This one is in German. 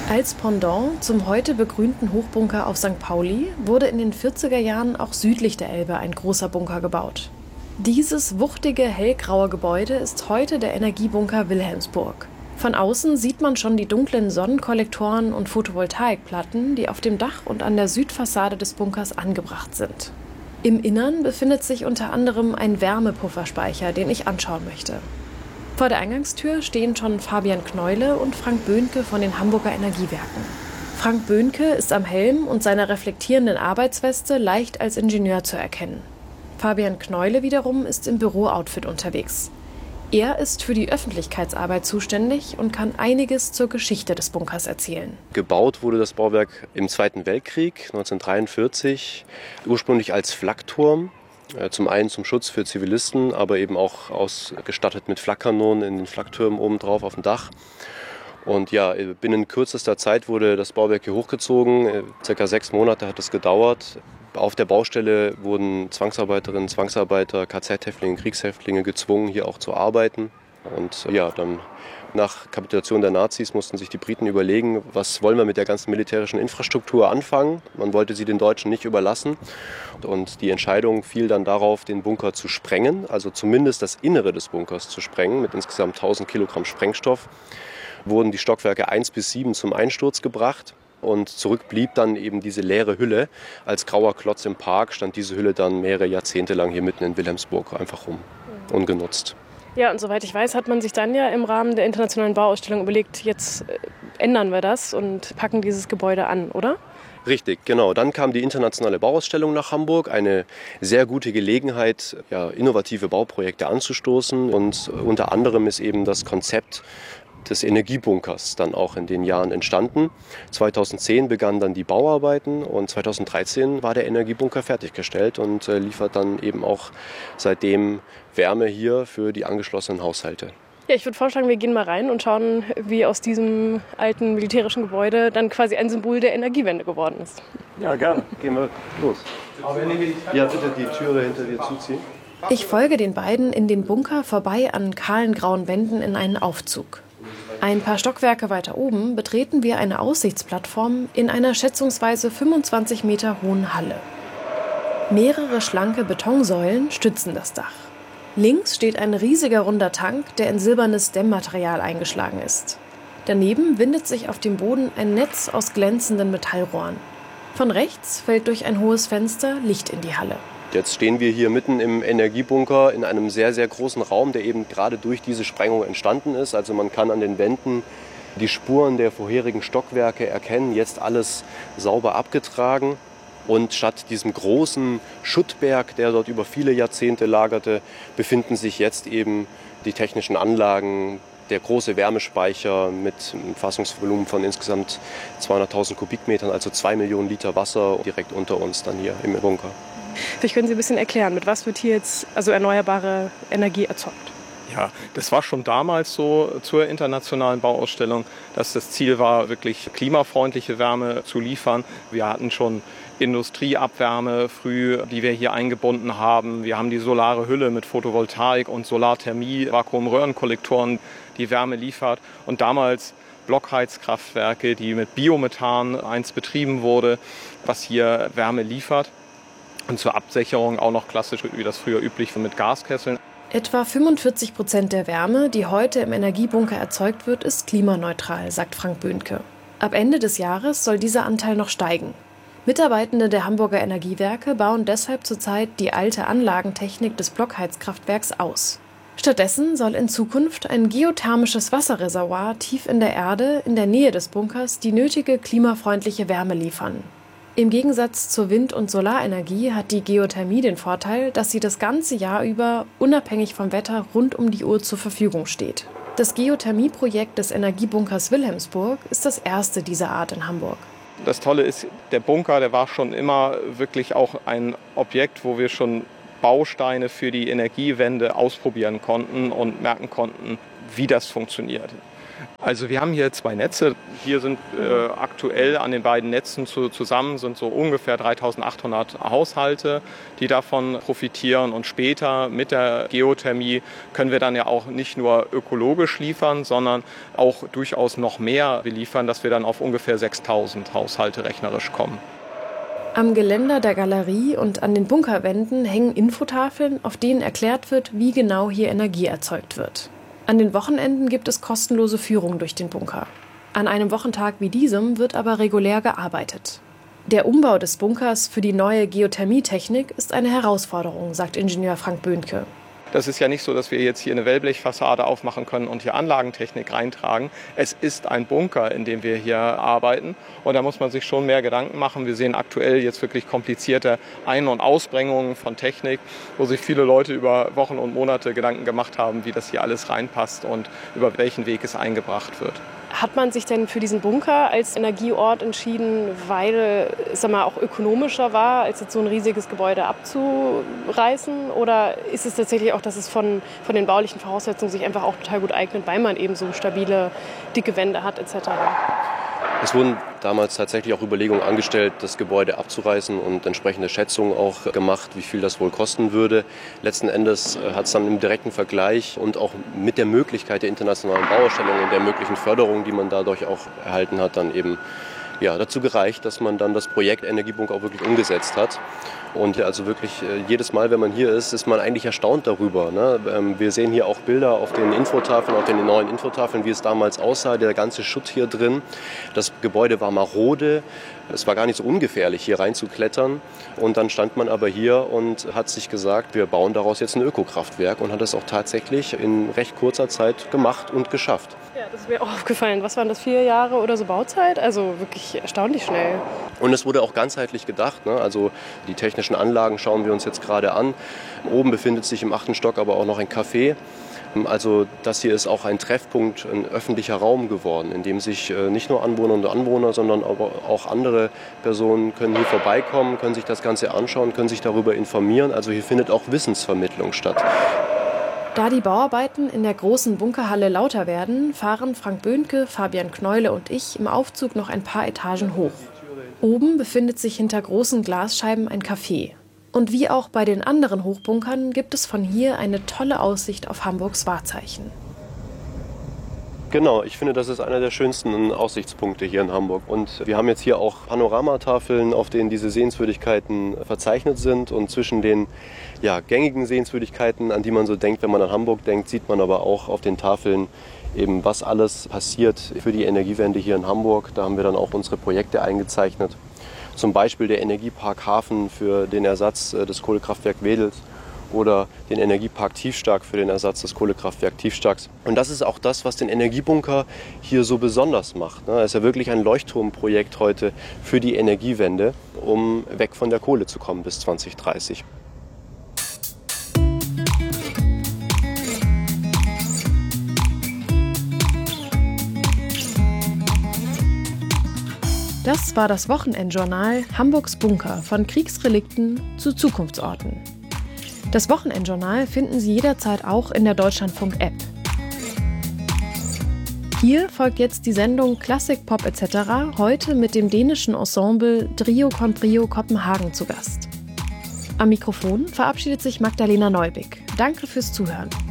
Als Pendant zum heute begrünten Hochbunker auf St. Pauli wurde in den 40er Jahren auch südlich der Elbe ein großer Bunker gebaut. Dieses wuchtige, hellgraue Gebäude ist heute der Energiebunker Wilhelmsburg. Von außen sieht man schon die dunklen Sonnenkollektoren und Photovoltaikplatten, die auf dem Dach und an der Südfassade des Bunkers angebracht sind. Im Innern befindet sich unter anderem ein Wärmepufferspeicher, den ich anschauen möchte. Vor der Eingangstür stehen schon Fabian Kneule und Frank Böhnke von den Hamburger Energiewerken. Frank Böhnke ist am Helm und seiner reflektierenden Arbeitsweste leicht als Ingenieur zu erkennen. Fabian Kneule wiederum ist im Bürooutfit unterwegs. Er ist für die Öffentlichkeitsarbeit zuständig und kann einiges zur Geschichte des Bunkers erzählen. Gebaut wurde das Bauwerk im Zweiten Weltkrieg 1943, ursprünglich als Flakturm. Zum einen zum Schutz für Zivilisten, aber eben auch ausgestattet mit Flakkanonen in den Flaktürmen obendrauf auf dem Dach. Und ja, binnen kürzester Zeit wurde das Bauwerk hier hochgezogen. Circa 6 Monate hat es gedauert. Auf der Baustelle wurden Zwangsarbeiterinnen, Zwangsarbeiter, KZ-Häftlinge, Kriegshäftlinge gezwungen, hier auch zu arbeiten. Und ja, dann nach Kapitulation der Nazis mussten sich die Briten überlegen, was wollen wir mit der ganzen militärischen Infrastruktur anfangen. Man wollte sie den Deutschen nicht überlassen. Und die Entscheidung fiel dann darauf, den Bunker zu sprengen, also zumindest das Innere des Bunkers zu sprengen, mit insgesamt 1000 Kilogramm Sprengstoff. Wurden die Stockwerke 1 bis 7 zum Einsturz gebracht. Und zurück blieb dann eben diese leere Hülle. Als grauer Klotz im Park stand diese Hülle dann mehrere Jahrzehnte lang hier mitten in Wilhelmsburg einfach rum, ungenutzt. Ja, und soweit ich weiß, hat man sich dann ja im Rahmen der internationalen Bauausstellung überlegt, jetzt ändern wir das und packen dieses Gebäude an, oder? Richtig, genau. Dann kam die internationale Bauausstellung nach Hamburg. Eine sehr gute Gelegenheit, ja, innovative Bauprojekte anzustoßen. Und unter anderem ist eben das Konzept des Energiebunkers dann auch in den Jahren entstanden. 2010 begannen dann die Bauarbeiten und 2013 war der Energiebunker fertiggestellt und liefert dann eben auch seitdem Wärme hier für die angeschlossenen Haushalte. Ja, ich würde vorschlagen, wir gehen mal rein und schauen, wie aus diesem alten militärischen Gebäude dann quasi ein Symbol der Energiewende geworden ist. Ja, gerne. Gehen wir los. Ja, bitte die Türe hinter dir zuziehen. Ich folge den beiden in den Bunker vorbei an kahlen grauen Wänden in einen Aufzug. Ein paar Stockwerke weiter oben betreten wir eine Aussichtsplattform in einer schätzungsweise 25 Meter hohen Halle. Mehrere schlanke Betonsäulen stützen das Dach. Links steht ein riesiger runder Tank, der in silbernes Dämmmaterial eingeschlagen ist. Daneben windet sich auf dem Boden ein Netz aus glänzenden Metallrohren. Von rechts fällt durch ein hohes Fenster Licht in die Halle. Jetzt stehen wir hier mitten im Energiebunker in einem sehr, sehr großen Raum, der eben gerade durch diese Sprengung entstanden ist. Also man kann an den Wänden die Spuren der vorherigen Stockwerke erkennen, jetzt alles sauber abgetragen. Und statt diesem großen Schuttberg, der dort über viele Jahrzehnte lagerte, befinden sich jetzt eben die technischen Anlagen, der große Wärmespeicher mit einem Fassungsvolumen von insgesamt 200.000 Kubikmetern, also 2 Millionen Liter Wasser direkt unter uns dann hier im Bunker. Vielleicht können Sie ein bisschen erklären, mit was wird hier jetzt erneuerbare Energie erzeugt? Ja, das war schon damals so zur internationalen Bauausstellung, dass das Ziel war, wirklich klimafreundliche Wärme zu liefern. Wir hatten schon Industrieabwärme früh, die wir hier eingebunden haben. Wir haben die solare Hülle mit Photovoltaik und Solarthermie, Vakuumröhrenkollektoren, die Wärme liefert. Und damals Blockheizkraftwerke, die mit Biomethan einst betrieben wurde, was hier Wärme liefert. Und zur Absicherung auch noch klassisch, wie das früher üblich war, mit Gaskesseln. Etwa 45% der Wärme, die heute im Energiebunker erzeugt wird, ist klimaneutral, sagt Frank Böhnke. Ab Ende des Jahres soll dieser Anteil noch steigen. Mitarbeitende der Hamburger Energiewerke bauen deshalb zurzeit die alte Anlagentechnik des Blockheizkraftwerks aus. Stattdessen soll in Zukunft ein geothermisches Wasserreservoir tief in der Erde in der Nähe des Bunkers die nötige klimafreundliche Wärme liefern. Im Gegensatz zur Wind- und Solarenergie hat die Geothermie den Vorteil, dass sie das ganze Jahr über unabhängig vom Wetter rund um die Uhr zur Verfügung steht. Das Geothermieprojekt des Energiebunkers Wilhelmsburg ist das erste dieser Art in Hamburg. Das Tolle ist, der Bunker, der war schon immer wirklich auch ein Objekt, wo wir schon Bausteine für die Energiewende ausprobieren konnten und merken konnten, wie das funktioniert. Also wir haben hier 2 Netze. Hier sind aktuell an den beiden Netzen zusammen sind so ungefähr 3.800 Haushalte, die davon profitieren. Und später mit der Geothermie können wir dann ja auch nicht nur ökologisch liefern, sondern auch durchaus noch mehr beliefern, dass wir dann auf ungefähr 6.000 Haushalte rechnerisch kommen. Am Geländer der Galerie und an den Bunkerwänden hängen Infotafeln, auf denen erklärt wird, wie genau hier Energie erzeugt wird. An den Wochenenden gibt es kostenlose Führung durch den Bunker. An einem Wochentag wie diesem wird aber regulär gearbeitet. Der Umbau des Bunkers für die neue Geothermietechnik ist eine Herausforderung, sagt Ingenieur Frank Böhnke. Das ist ja nicht so, dass wir jetzt hier eine Wellblechfassade aufmachen können und hier Anlagentechnik reintragen. Es ist ein Bunker, in dem wir hier arbeiten. Und da muss man sich schon mehr Gedanken machen. Wir sehen aktuell jetzt wirklich komplizierte Ein- und Ausbringungen von Technik, wo sich viele Leute über Wochen und Monate Gedanken gemacht haben, wie das hier alles reinpasst und über welchen Weg es eingebracht wird. Hat man sich denn für diesen Bunker als Energieort entschieden, weil es auch ökonomischer war, als jetzt so ein riesiges Gebäude abzureißen? Oder ist es tatsächlich auch, dass es von den baulichen Voraussetzungen sich einfach auch total gut eignet, weil man eben so stabile, dicke Wände hat etc.? Es wurden damals tatsächlich auch Überlegungen angestellt, das Gebäude abzureißen und entsprechende Schätzungen auch gemacht, wie viel das wohl kosten würde. Letzten Endes hat es dann im direkten Vergleich und auch mit der Möglichkeit der internationalen Bauausstellung und der möglichen Förderung, die man dadurch auch erhalten hat, dann eben dazu gereicht, dass man dann das Projekt Energiebunker auch wirklich umgesetzt hat. Und also wirklich jedes Mal, wenn man hier ist man eigentlich erstaunt darüber. Ne? Wir sehen hier auch Bilder auf den Infotafeln, auf den neuen Infotafeln, wie es damals aussah, der ganze Schutt hier drin. Das Gebäude war marode. Es war gar nicht so ungefährlich, hier reinzuklettern. Und dann stand man aber hier und hat sich gesagt, wir bauen daraus jetzt ein Ökokraftwerk und hat das auch tatsächlich in recht kurzer Zeit gemacht und geschafft. Ja, das ist mir auch aufgefallen. Was waren das, 4 Jahre oder so Bauzeit? Also wirklich erstaunlich schnell. Und es wurde auch ganzheitlich gedacht. Ne? Also die technischen Anlagen schauen wir uns jetzt gerade an. Oben befindet sich im 8. Stock aber auch noch ein Café. Also das hier ist auch ein Treffpunkt, ein öffentlicher Raum geworden, in dem sich nicht nur Anwohnerinnen und Anwohner, sondern aber auch andere Personen können hier vorbeikommen, können sich das Ganze anschauen, können sich darüber informieren. Also hier findet auch Wissensvermittlung statt. Da die Bauarbeiten in der großen Bunkerhalle lauter werden, fahren Frank Böhnke, Fabian Kneule und ich im Aufzug noch ein paar Etagen hoch. Oben befindet sich hinter großen Glasscheiben ein Café. Und wie auch bei den anderen Hochbunkern gibt es von hier eine tolle Aussicht auf Hamburgs Wahrzeichen. Genau, ich finde, das ist einer der schönsten Aussichtspunkte hier in Hamburg. Und wir haben jetzt hier auch Panoramatafeln, auf denen diese Sehenswürdigkeiten verzeichnet sind. Und zwischen den gängigen Sehenswürdigkeiten, an die man so denkt, wenn man an Hamburg denkt, sieht man aber auch auf den Tafeln eben, was alles passiert für die Energiewende hier in Hamburg. Da haben wir dann auch unsere Projekte eingezeichnet. Zum Beispiel der Energiepark Hafen für den Ersatz des Kohlekraftwerks Wedels oder den Energiepark Tiefstark für den Ersatz des Kohlekraftwerks Tiefstarks. Und das ist auch das, was den Energiebunker hier so besonders macht. Es ist ja wirklich ein Leuchtturmprojekt heute für die Energiewende, um weg von der Kohle zu kommen bis 2030. Das war das Wochenendjournal Hamburgs Bunker von Kriegsrelikten zu Zukunftsorten. Das Wochenendjournal finden Sie jederzeit auch in der Deutschlandfunk-App. Hier folgt jetzt die Sendung Klassik, Pop etc. heute mit dem dänischen Ensemble Trio con Brio Kopenhagen zu Gast. Am Mikrofon verabschiedet sich Magdalena Neubig. Danke fürs Zuhören.